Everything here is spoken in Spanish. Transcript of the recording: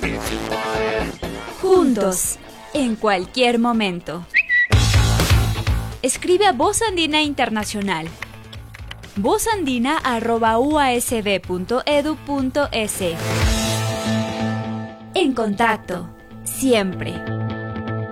Juntos, en cualquier momento. Escribe a Voz Andina Internacional. vozandina@uasd.edu.es. En contacto, siempre.